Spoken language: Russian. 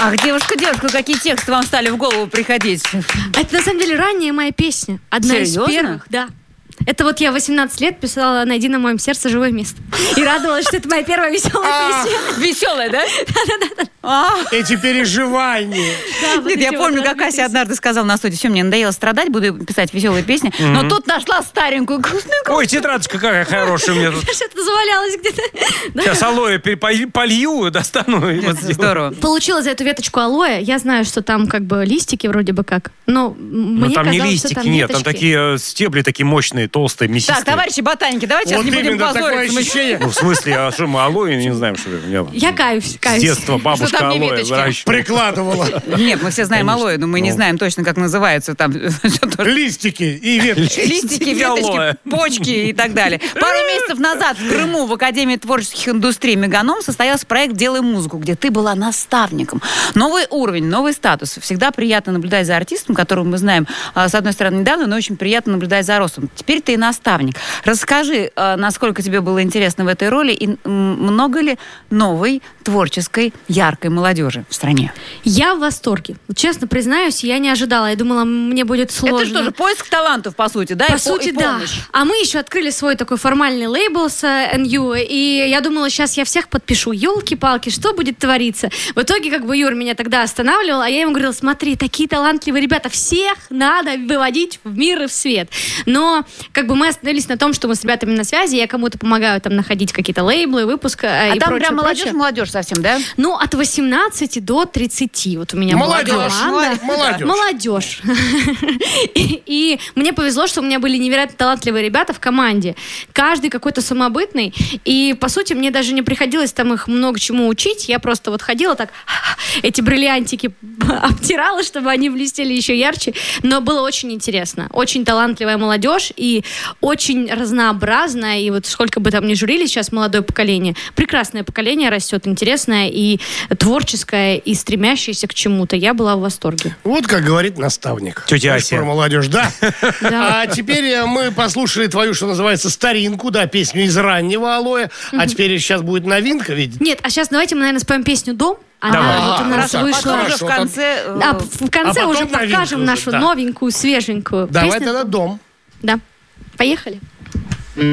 Ах, девушка, какие тексты вам стали в голову приходить? Это, на самом деле, ранняя моя песня. Одна Серьезно? из первых, да. Это вот я 18 лет писала «Найди на моем сердце живое место». И радовалась, что это моя первая веселая песня. Веселая, да? Эти переживания. Нет, я помню, как Ася однажды сказала на студии: все, мне надоело страдать, буду писать веселые песни. Но тут нашла старенькую грустную. Ой, тетрадочка какая хорошая у меня тут. Что-то завалялось где-то. Сейчас алоэ полью, достану. и вот сделаю. Здорово. Получила за эту веточку алоэ. Я знаю, что там как бы листики вроде бы как. Но Ну мне там не казалось, что листики, там нет, там веточки. такие стебли такие мощные, толстые, мясистые. Так, товарищи ботаники, давайте сейчас Вот не будем именно такое позориться. ощущение. Ну, в смысле, а что мы алоэ не знаем, что ли? Я каюсь. С детства бабушка Что там не алоэ веточки? выращивала. Прикладывала. Нет, мы все знаем алоэ, но мы не знаем точно, как называется там. Листики и веточки. Листики, И алоэ. веточки, почки и так далее. Пару месяцев назад в Крыму в Академии творческих индустрий «Меганом» состоялся проект «Делай музыку», где ты была наставником. Новый уровень, новый статус. Всегда приятно наблюдать за артистом, которого мы знаем, с одной стороны, недавно, но очень приятно наблюдать за ростом. Теперь ты и наставник. Расскажи, насколько тебе было интересно в этой роли и много ли новой, творческой, яркой молодежи в стране? Я в восторге. Вот честно признаюсь, я не ожидала. Я думала, мне будет сложно. Это что же, поиск талантов, по сути, да? По сути, да. А мы еще открыли свой такой формальный лейбл с NU, и я думала, сейчас я всех подпишу. Елки-палки, что будет твориться? В итоге, как бы, Юр меня тогда останавливал, а я ему говорила: смотри, такие талантливые ребята, всех надо выводить в мир и в свет. Но, как бы, мы остановились на том, что мы с ребятами на связи, я кому-то помогаю там находить какие-то лейблы, выпуск А и там прочее, прям прочее. молодежь совсем, да? Ну, от 18 до 30 вот у меня Молодежь. была команда. Молодежь. Молодежь. И мне повезло, что у меня были невероятно талантливые ребята в команде. Каждый какой-то самобытный. И, по сути, мне даже не приходилось там их много чему учить. Я просто вот ходила так, эти бриллиантики обтирала, чтобы они блестели еще ярче. Но было очень интересно. Очень талантливая молодежь и очень разнообразная. И вот сколько бы там ни журили сейчас молодое поколение, прекрасное поколение растет, интересное и творческое, и стремящееся к чему-то. Я была в восторге. Вот как говорит наставник. Тетя Знаешь, Ася. Про молодежь, да? Да. А теперь мы послушали твою, что называется, старинку, да, песню из раннего алоэ. А теперь сейчас будет новинка, ведь. Нет, а сейчас давайте мы, наверное, споем песню «Дом». Она Давай. вот у нас Хорошо, вышла. Потом уже в конце... А в конце А уже потом новинку покажем уже, нашу да. новенькую, свеженькую Давай песню. тогда «Дом». Да. Поехали.